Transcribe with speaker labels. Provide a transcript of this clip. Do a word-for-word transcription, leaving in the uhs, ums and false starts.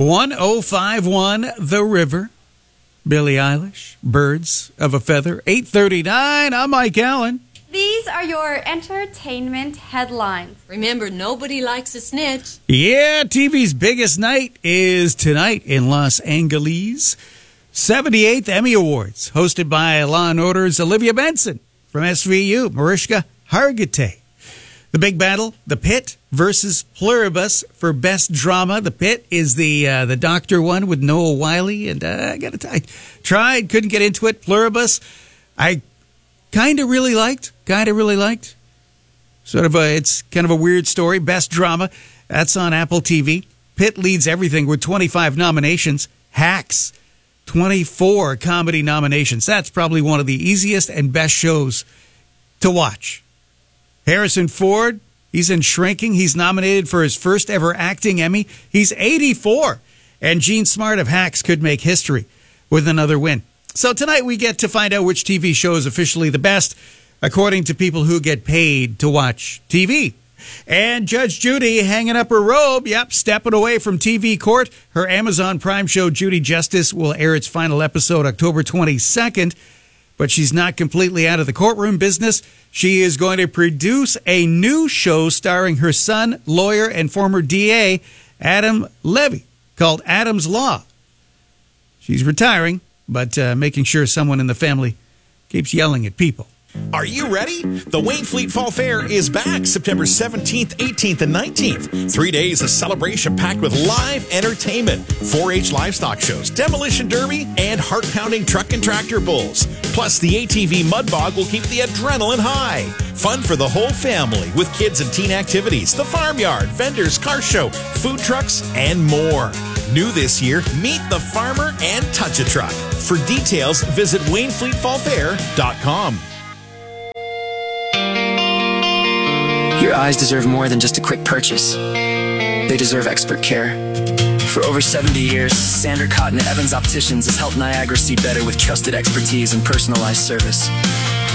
Speaker 1: one oh five one The River. Billie Eilish, Birds of a Feather. eight thirty-nine, I'm Mike Allen.
Speaker 2: These are your entertainment headlines.
Speaker 3: Remember, nobody likes a snitch.
Speaker 1: Yeah, T V's biggest night is tonight in Los Angeles. seventy-eighth Emmy Awards, hosted by Law and Order's Olivia Benson from S V U, Mariska Hargitay. The big battle, The Pit versus Pluribus for Best Drama. The Pit is the uh, the doctor one with Noah Wiley, and uh, I got to tell you, tried, couldn't get into it. Pluribus, I kind of really liked, kind of really liked. Sort of a, it's kind of a weird story. Best Drama, that's on Apple T V. Pit leads everything with twenty-five nominations. Hacks, twenty-four comedy nominations. That's probably one of the easiest and best shows to watch. Harrison Ford, he's in Shrinking. He's nominated for his first ever acting Emmy. He's eighty-four. And Gene Smart of Hacks could make history with another win. So tonight we get to find out which T V show is officially the best, according to people who get paid to watch T V. And Judge Judy hanging up her robe, yep, stepping away from T V court. Her Amazon Prime show, Judy Justice, will air its final episode October twenty-second. But she's not completely out of the courtroom business. She is going to produce a new show starring her son, lawyer, and former D A, Adam Levy, called Adam's Law. She's retiring, but uh, making sure someone in the family keeps yelling at people.
Speaker 4: Are you ready? The Wainfleet Fall Fair is back September seventeenth, eighteenth, and nineteenth. Three days of celebration packed with live entertainment, four H livestock shows, demolition derby, and heart-pounding truck and tractor bulls. Plus, the A T V Mud Bog will keep the adrenaline high. Fun for the whole family with kids and teen activities, the farmyard, vendors, car show, food trucks, and more. New this year, meet the farmer and touch a truck. For details, visit wainfleet fall fair dot com.
Speaker 5: Your eyes deserve more than just a quick purchase. They deserve expert care. For over seventy years, Sander Cotton at Evans Opticians has helped Niagara see better with trusted expertise and personalized service.